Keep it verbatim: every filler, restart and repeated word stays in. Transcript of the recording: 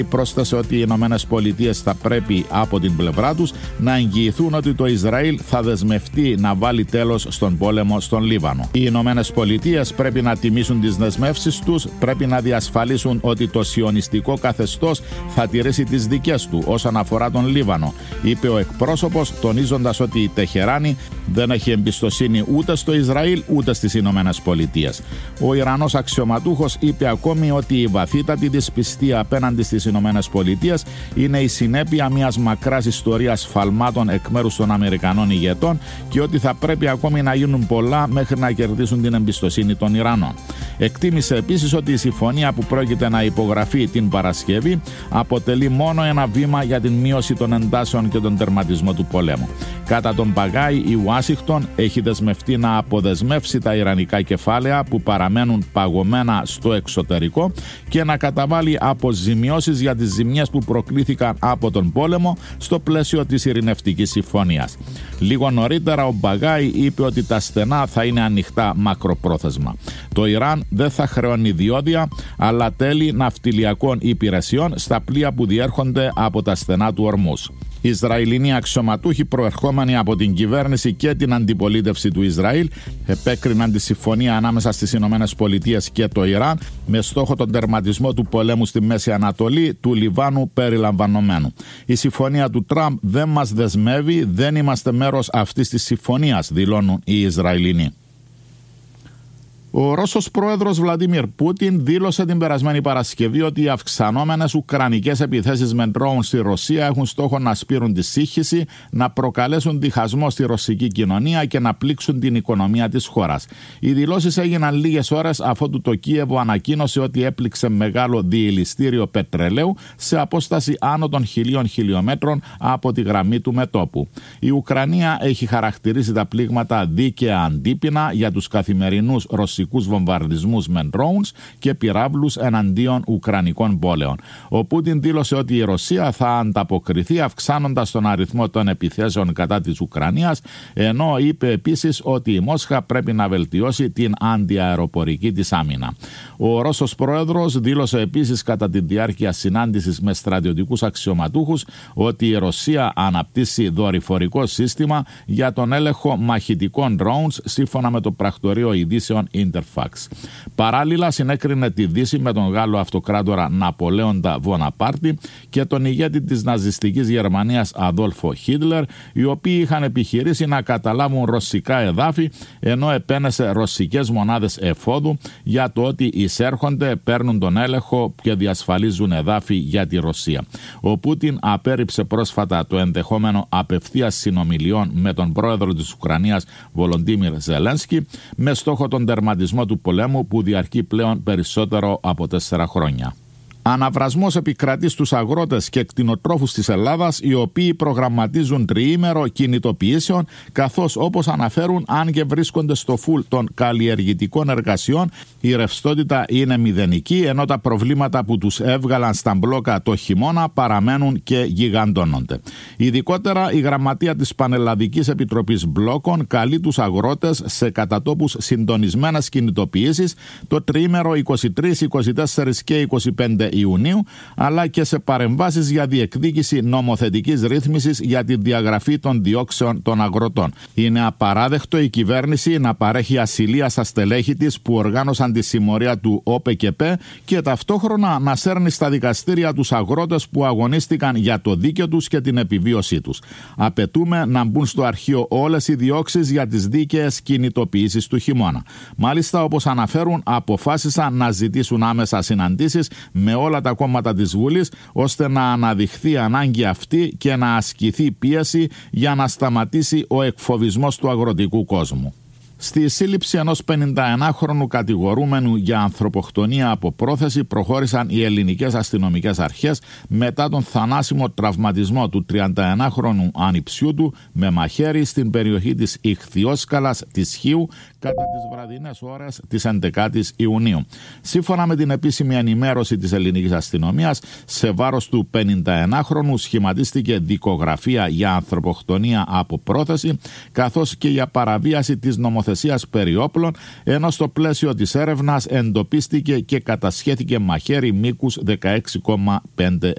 Πρόσθεσε ότι οι Ηνωμένες Πολιτείες θα πρέπει από την πλευρά τους να εγγυηθούν ότι το Ισραήλ θα δεσμευτεί να βάλει τέλος στον πόλεμο στον Λίβανο. Οι Ηνωμένες Πολιτείες πρέπει να τιμήσουν τις δεσμεύσεις τους, πρέπει να διασφαλίσουν ότι το σιωνιστικό καθεστώς θα τηρήσει τις δικές του όσον αφορά τον Λίβανο, είπε ο εκπρόσωπος, τονίζοντας ότι η Τεχεράνη δεν έχει εμπιστοσύνη ούτε στο Ισραήλ ούτε στις Ηνωμένες Πολιτείες. Ο Ιρανός αξιωματούχος είπε ακόμη ότι η βαθύτατη δυσπιστία απέναντι στις Ηνωμένες Πολιτείες είναι η συνέπεια μιας μακράς ιστορίας σφαλμάτων εκ μέρους των Αμερικανών ηγετών και ότι θα πρέπει ακόμη να γίνουν πολλά μέχρι να κερδίσουν την εμπιστοσύνη των Ιρανών. Εκτίμησε επίσης ότι η συμφωνία που πρόκειται να υπογραφεί την Παρασκευή αποτελεί μόνο ένα βήμα για την μείωση των εντάσεων και τον τερματισμό του πολέμου. Κατά τον Μπαγκάη, η Ουάσιγκτον έχει δεσμευτεί να αποδεσμεύσει τα ιρανικά κεφάλαια που παραμένουν παγωμένα στο εξωτερικό και να καταβάλει αποζημιώσεις για τις ζημιές που προκλήθηκαν από τον πόλεμο στο πλαίσιο της ειρηνευτικής συμφωνίας. Λίγο νωρίτερα ο Μπαγκάη είπε ότι τα στενά θα είναι ανοιχτά μακροπρόθεσμα. Το Ιράν δεν θα χρεώνει διόδια, αλλά τέλη ναυτιλιακών υπηρεσιών στα πλοία που διέρχονται από τα στενά του Ορμούς. Οι Ισραηλινοί αξιωματούχοι προερχόμενοι από την κυβέρνηση και την αντιπολίτευση του Ισραήλ επέκριναν τη συμφωνία ανάμεσα στις Ηνωμένες Πολιτείες και το Ιράν με στόχο τον τερματισμό του πολέμου στη Μέση Ανατολή, του Λιβάνου περιλαμβανομένου. Η συμφωνία του Τραμπ δεν μας δεσμεύει, δεν είμαστε μέρος αυτής της συμφωνίας, δηλώνουν οι Ισραηλινοί. Ο Ρώσος πρόεδρος Βλαντίμιρ Πούτιν δήλωσε την περασμένη Παρασκευή ότι οι αυξανόμενες ουκρανικές επιθέσεις με ντρόουν στη Ρωσία έχουν στόχο να σπείρουν τη σύγχυση, να προκαλέσουν διχασμό στη ρωσική κοινωνία και να πλήξουν την οικονομία της χώρας. Οι δηλώσεις έγιναν λίγες ώρες αφότου το Κίεβο ανακοίνωσε ότι έπληξε μεγάλο διελιστήριο πετρελαίου σε απόσταση άνω των χιλίων χιλιόμετρων από τη γραμμή του μετώπου. Η Ουκρανία έχει χαρακτηρίσει τα πλήγματα δίκαια αντίπεινα για τους καθημερινούς ρωσικούς βομβαρδισμούς με drones και πυράβλους εναντίον ουκρανικών πόλεων. Ο Πούτιν δήλωσε ότι η Ρωσία θα ανταποκριθεί αυξάνοντας τον αριθμό των επιθέσεων κατά της Ουκρανίας, ενώ είπε επίσης ότι η Μόσχα πρέπει να βελτιώσει την αντιαεροπορική της άμυνα. Ο Ρώσος πρόεδρος δήλωσε επίσης κατά τη διάρκεια συνάντησης με στρατιωτικούς αξιωματούχους ότι η Ρωσία αναπτύσσει δορυφορικό σύστημα για τον έλεγχο μαχητικών drones σύμφωνα με το πρακτορείο ειδήσεων Interfax. Παράλληλα, συνέκρινε τη Δύση με τον Γάλλο αυτοκράτορα Ναπολέοντα Βοναπάρτη και τον ηγέτη της ναζιστικής Γερμανίας Αδόλφο Χίτλερ, οι οποίοι είχαν επιχειρήσει να καταλάβουν ρωσικά εδάφη, ενώ επένεσε ρωσικές μονάδες εφόδου για το ότι εισέρχονται, παίρνουν τον έλεγχο και διασφαλίζουν εδάφη για τη Ρωσία. Ο Πούτιν απέρριψε πρόσφατα το ενδεχόμενο απευθείας συνομιλιών με τον πρόεδρο της Ουκρανίας Βολοντίμιρ Ζελένσκι με στόχο τον τερματισμό του πολέμου που διαρκεί πλέον περισσότερο από τέσσερα χρόνια. Αναβρασμός επικρατεί στους αγρότες και κτηνοτρόφους της Ελλάδας, οι οποίοι προγραμματίζουν τριήμερο κινητοποιήσεων, καθώς όπως αναφέρουν, αν και βρίσκονται στο φουλ των καλλιεργητικών εργασιών, η ρευστότητα είναι μηδενική, ενώ τα προβλήματα που τους έβγαλαν στα μπλόκα το χειμώνα παραμένουν και γιγαντώνονται. Ειδικότερα, η γραμματεία της Πανελλαδικής Επιτροπής Μπλόκων καλεί τους αγρότες σε κατατόπους συντονισμένες κινητοποιήσεις το τριήμερο είκοσι τρεις, είκοσι τέσσερις και είκοσι πέντε Ιουνίου, αλλά και σε παρεμβάσεις για διεκδίκηση νομοθετικής ρύθμισης για τη διαγραφή των διώξεων των αγροτών. Είναι απαράδεκτο η κυβέρνηση να παρέχει ασυλία στα στελέχη της που οργάνωσαν τη συμμορία του ΟΠΕΚΕΠ και ταυτόχρονα να σέρνει στα δικαστήρια τους αγρότες που αγωνίστηκαν για το δίκαιο τους και την επιβίωσή τους. Απαιτούμε να μπουν στο αρχείο όλες οι διώξεις για τις δίκαιες κινητοποιήσεις του χειμώνα. Μάλιστα, όπως αναφέρουν, αποφάσισαν να ζητήσουν άμεσα συναντήσεις με όλα τα κόμματα της Βουλής, ώστε να αναδειχθεί ανάγκη αυτή και να ασκηθεί πίεση για να σταματήσει ο εκφοβισμός του αγροτικού κόσμου. Στη σύλληψη ενός πενηνταενάχρονου κατηγορούμενου για ανθρωποκτονία από πρόθεση προχώρησαν οι ελληνικές αστυνομικές αρχές μετά τον θανάσιμο τραυματισμό του τριανταενάχρονου ανιψιού του με μαχαίρι στην περιοχή της Ιχθυόσκαλας της Χίου κατά τις βραδινές ώρες της έντεκατης Ιουνίου. Σύμφωνα με την επίσημη ενημέρωση της ελληνικής αστυνομίας, σε βάρος του πενηνταενάχρονου σχηματίστηκε δικογραφία για ανθρωποκτονία από πρόθεση, καθώς και για παραβίαση της νομοθεσίας νομοθεσίας περί όπλων, ενώ στο πλαίσιο της έρευνας εντοπίστηκε και κατασχέθηκε μαχαίρι μήκους δεκαέξι κόμμα πέντε